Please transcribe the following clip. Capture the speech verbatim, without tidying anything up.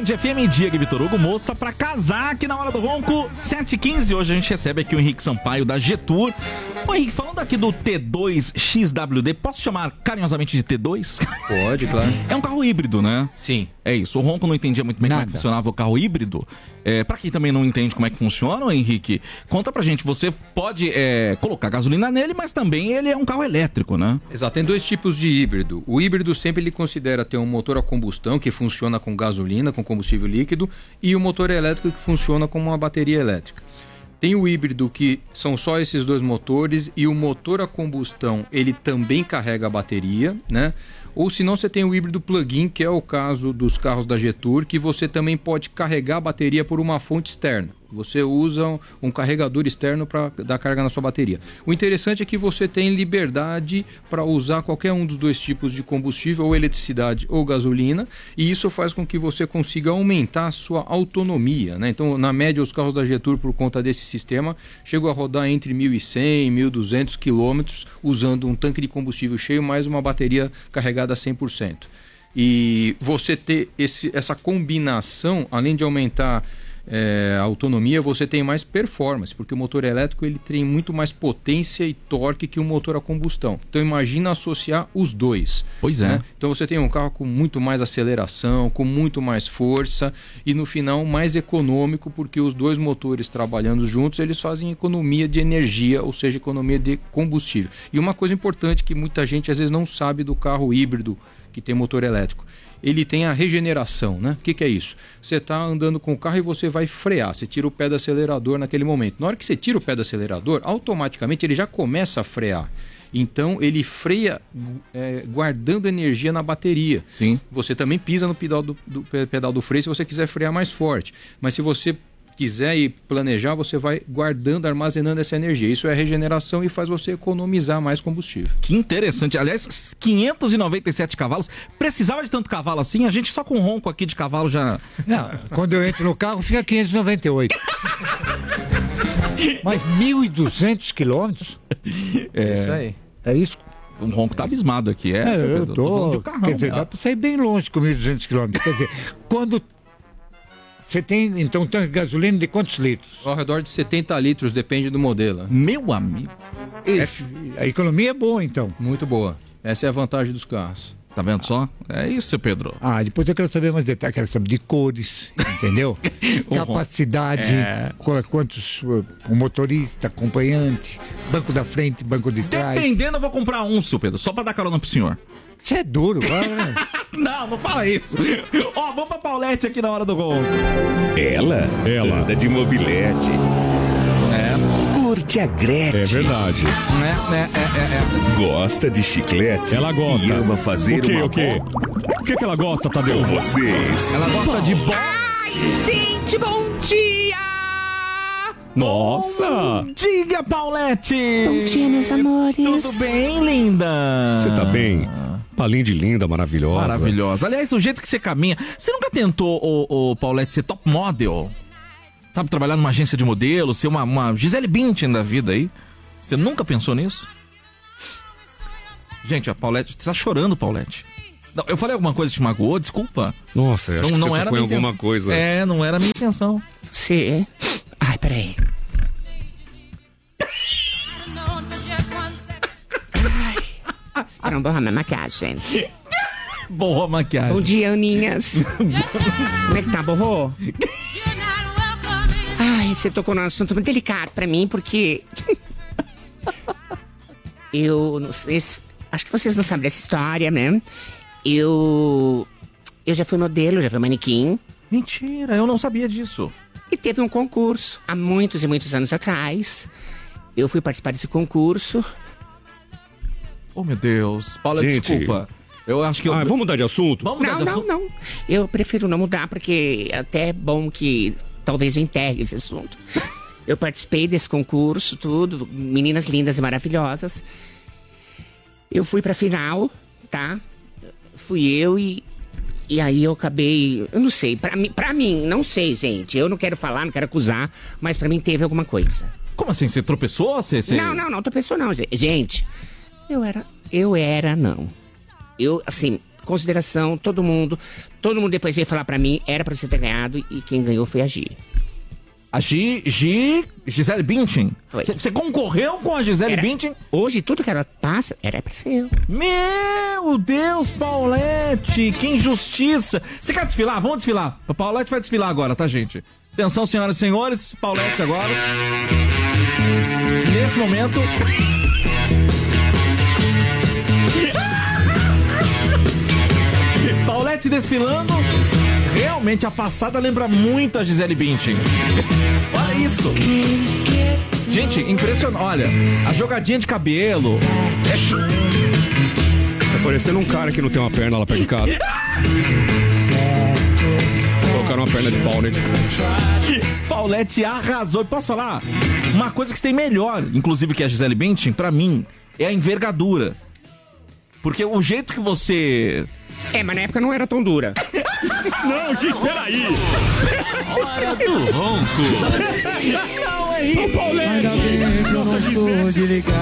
Band F M, Diego e Vitor Hugo, moça pra casar aqui na Hora do Ronco, sete e quinze. Hoje a gente recebe aqui o Henrique Sampaio da Getur. Ô Henrique, falando aqui do T dois X W D, posso chamar carinhosamente de T dois? Pode, claro. É um carro híbrido, né? Sim. É isso, o Ronco não entendia muito bem Nada. como é que funcionava o carro híbrido. É, pra quem também não entende como é que funciona, Henrique, conta pra gente, você pode é, colocar gasolina nele, mas também ele é um carro elétrico, né? Exato, tem dois tipos de híbrido. O híbrido sempre ele considera ter um motor a combustão que funciona com gasolina, com combustível líquido, e o motor elétrico que funciona como uma bateria elétrica. Tem o híbrido que são só esses dois motores e o motor a combustão ele também carrega a bateria, né? Ou se não, você tem o híbrido plug-in, que é o caso dos carros da Getur, que você também pode carregar a bateria por uma fonte externa. Você usa um carregador externo para dar carga na sua bateria. O interessante é que você tem liberdade para usar qualquer um dos dois tipos de combustível, ou eletricidade ou gasolina, e isso faz com que você consiga aumentar a sua autonomia, né? Então, na média, os carros da Getur, por conta desse sistema, chegam a rodar entre mil e cem e mil e duzentos quilômetros usando um tanque de combustível cheio mais uma bateria carregada a cem por cento. E você ter esse, essa combinação, além de aumentar É, a autonomia, você tem mais performance, porque o motor elétrico ele tem muito mais potência e torque que o motor a combustão. Então imagina associar os dois. Pois é. Né? Então você tem um carro com muito mais aceleração, com muito mais força e no final mais econômico, porque os dois motores trabalhando juntos, eles fazem economia de energia, ou seja, economia de combustível. E uma coisa importante que muita gente às vezes não sabe do carro híbrido que tem motor elétrico, ele tem a regeneração, né? O que, que é isso? Você está andando com o carro e você vai frear, você tira o pé do acelerador naquele momento. Na hora que você tira o pé do acelerador, automaticamente ele já começa a frear. Então ele freia é, guardando energia na bateria. Sim. Você também pisa no pedal do, do, pedal do freio se você quiser frear mais forte. Mas se você quiser e planejar, você vai guardando, armazenando essa energia. Isso é regeneração e faz você economizar mais combustível. Que interessante. Aliás, quinhentos e noventa e sete cavalos. Precisava de tanto cavalo assim? A gente só com ronco aqui de cavalo já... Não, quando eu entro no carro fica quinhentos e noventa e oito. Mas mil e duzentos quilômetros? É isso aí. É isso? O ronco tá abismado aqui. É, é seu eu Pedro, tô... tô de um carrão, quer dizer, né? dá pra sair bem longe com mil e duzentos quilômetros. Quer dizer, quando... Você tem, então, tanque de gasolina de quantos litros? Ao redor de setenta litros, depende do modelo. Meu amigo. É, a economia é boa, então. Muito boa. Essa é a vantagem dos carros. Tá vendo só? É isso, seu Pedro. Ah, depois eu quero saber mais detalhes. Quero saber de cores, entendeu? Capacidade, é. quantos... O motorista, acompanhante, banco da frente, banco de trás. Dependendo, eu vou comprar um, seu Pedro, só pra dar carona pro senhor. Você é duro, vai. Não, não fala isso. Ó, vamos pra Paulette aqui na Hora do Gol. Ela, ela anda de mobilete. É. Curte a Gretchen. É verdade. É, é, é, é. Gosta de chiclete. Ela gosta. E ama fazer o quê, uma o quê? O que que ela gosta, Tadeu? Com vocês. Ela gosta de bom. Ai, gente, bom dia! Nossa! Diga, Paulette! Bom dia, meus amores. Tudo bem, linda? Você tá bem? Uma linda e linda, maravilhosa. Maravilhosa. Aliás, o jeito que você caminha... Você nunca tentou, o, o Paulette, ser top model? Sabe, trabalhar numa agência de modelo, ser uma, uma Gisele Bündchen da vida aí? Você nunca pensou nisso? Gente, a Paulette... Você tá chorando, Paulette. Não, eu falei alguma coisa que te magoou? Desculpa. Nossa, eu acho não, que não você era tocou em minha alguma intenção. coisa. É, não era a minha intenção. Você... Ai, peraí. Ai, espera um borrar minha maquiagem, gente. Borrou a maquiagem. Bom dia, Aninhas. Como é que tá, borrou? Ai, você tocou num assunto muito delicado pra mim, porque... Eu não sei se... Acho que vocês não sabem dessa história, né? Eu... Eu já fui modelo, já fui manequim. Mentira, eu não sabia disso. E teve um concurso, há muitos e muitos anos atrás. Eu fui participar desse concurso. Oh, meu Deus. Paula, Gente. desculpa. Eu acho que eu... Ah, vamos mudar de assunto? Vamos mudar Não, de não, assunto? não. Eu prefiro não mudar, porque até é bom que talvez eu enterre esse assunto. Eu participei desse concurso, tudo. Meninas lindas e maravilhosas. Eu fui pra final, tá? Fui eu e... E aí eu acabei... Eu não sei, pra mim, pra mim, não sei, gente. Eu não quero falar, não quero acusar, mas pra mim teve alguma coisa. Como assim? Você tropeçou? Você, você... Não, não, não, tropeçou não, gente. Gente, eu era... Eu era, não. Eu, assim, consideração, todo mundo. Todo mundo depois veio falar pra mim, era pra você ter ganhado, e quem ganhou foi a Gi. A Gi, Gi Gisele Bündchen. Foi. Você concorreu com a Gisele Era- Bündchen? Hoje, tudo que ela passa, era pra ser eu. Meu Deus, Paulette, que injustiça. Você quer desfilar? Vamos desfilar. A Paulette vai desfilar agora, tá, gente? Atenção, senhoras e senhores. Paulette agora. Nesse momento... Paulette desfilando. Realmente, a passada lembra muito a Gisele Bündchen. Olha isso. Gente, impressionante. Olha, a jogadinha de cabelo. Tá parecendo um cara que não tem uma perna lá perto de casa. Colocaram uma perna de pau nele. Paulette arrasou. E posso falar? Uma coisa que você tem melhor, inclusive, que a Gisele Bündchen, pra mim, é a envergadura. Porque o jeito que você... É, mas na época não era tão dura. Não, gente, peraí. Hora do ronco. Não é isso. Paulette. Eu não sou de ligar.